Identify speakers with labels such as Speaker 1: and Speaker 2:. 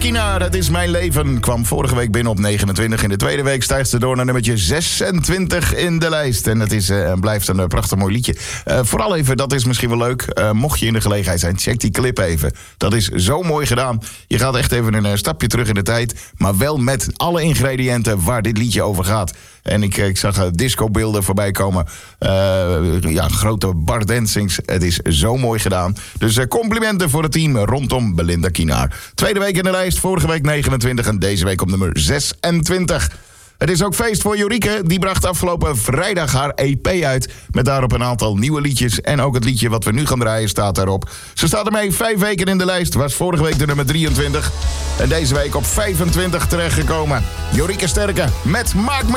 Speaker 1: Kinaar, het is mijn leven. Kwam vorige week binnen op 29. In de tweede week stijgt ze door naar nummertje 26 in de lijst. En het is blijft een prachtig mooi liedje. Vooral even, dat is misschien wel leuk. Mocht je in de gelegenheid zijn, check die clip even. Dat is zo mooi gedaan. Je gaat echt even een stapje terug in de tijd. Maar wel met alle ingrediënten waar dit liedje over gaat. En ik zag discobeelden voorbij komen. Grote bar dancings. Het is zo mooi gedaan. Dus complimenten voor het team rondom Belinda Kinaar. Tweede week in de lijst. Vorige week 29 en deze week op nummer 26. Het is ook feest voor Jorike. Die bracht afgelopen vrijdag haar EP uit. Met daarop een aantal nieuwe liedjes. En ook het liedje wat we nu gaan draaien staat daarop. Ze staat ermee 5 weken in de lijst. Was vorige week de nummer 23. En deze week op 25 terechtgekomen. Jorike Sterke met Maak me